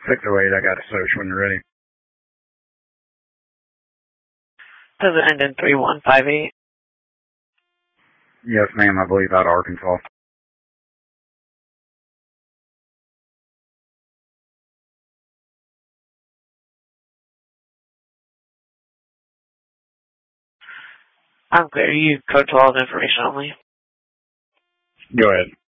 608, I got a search when you're ready. Does it end in 3158? Yes, ma'am, I believe out of Arkansas. I'm clear. You code 12 information only. Go ahead.